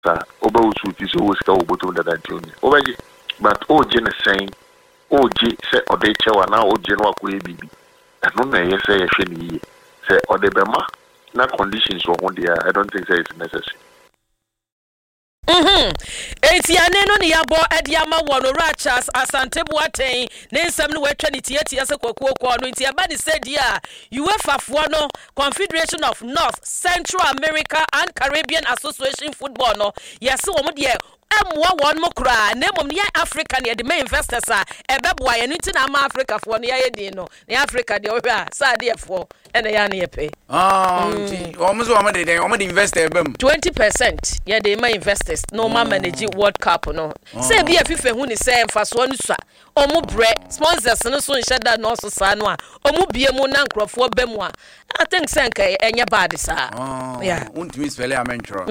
Oba usuti so uska ubutu da junior. Obaji, but o jene saying, o G say odeche wa na o jene wa kuye bibi. No na yes say sheni say odebema na conditions wo dia. I don't think say it's necessary. Etiane no ne yabo ediama wono Rachas Asante Boateng ne nsem no wetwa ne tietia se kwakuo no ntia ba ne sadia UEFA fo no Confederation of North Central America and Caribbean Association Football no yesi wo mo de amwa won mo kura na mom ne Africa ne de main investors a ebeboa ye no nti na ma Africa fo no ye din no ne Africa de ohwe a sade fo ene ya ne ye pe omuzo wo mo de investor ebam 20% ye de main investors no ma manage World Cup no say bi afife hu ni say mfaso no sua omu bre sponsors no so nhyeda no so sa no a omu bie mu na nkrofo bemu a I think senka enye bad sa yeah untimi spell ya mentro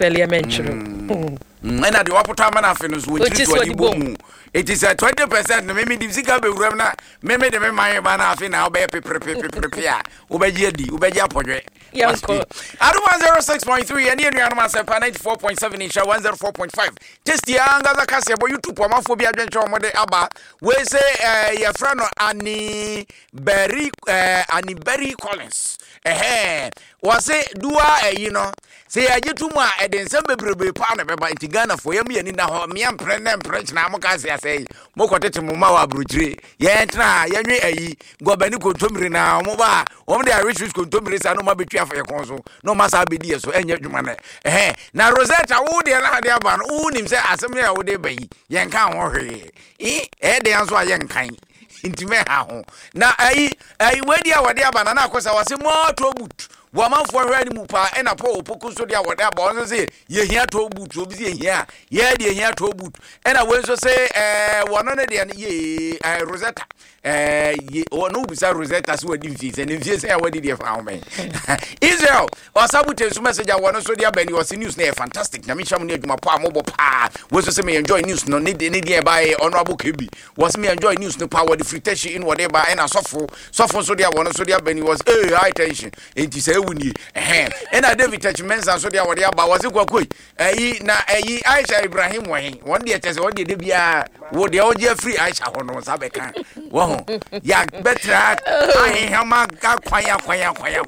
and the waputa man afino so we it is a 20% no me di sika be wuram na me de me man ba na afina obe prepare ubeji apodwe yanko adu 106.3 and you are 94.7 insha 104.5 just yanga za kase bo YouTube amafo bi adwenche omode aba we say your friend Annie Berry Collins was it dua say ajetu mu a edensem bebrebe pa na beba Ghana for yam ye ni na ho me amprene na mo ka say mo kotete mo ma wa brojire ye entra ye nwe ayi gobani kontomire na mo ba wo de rich kontomire sa no ma betwa fa ye kon so no ma sa bedi ye so enye dwuma na na Rosetta wo de na de aba no wo nim say asem ya wo de bayi ye nka ho hwe de anso a ye nkan intime ha ho na ayi we dia wo de aba na akosa wase mo to but Wamanfo hwani mu pa ena po opoku so dia wode aba onso se ye hia to butu obi se hia ye de hia to butu ena we so se wono ne de ye Rosetta ye wono bisa Rosetta so wadi mfi se ne mfi se ya wadi de fa home Israel wasabute so message wono so dia bani was news na fantastic na me cham ne adwuma pa mobo pa we so se me enjoy news no ne de by honorable kebi was me enjoy news no pa wadi fritation in whatever ena sofo so dia wono so dia bani was high tension it is wuni ena David Tachmensa so dia wode aba wase kwakoi na Aisha Ibrahim won de tese won de bia wo de oje free Aisha hono sabeka wo ya betra ahihama ka kwaya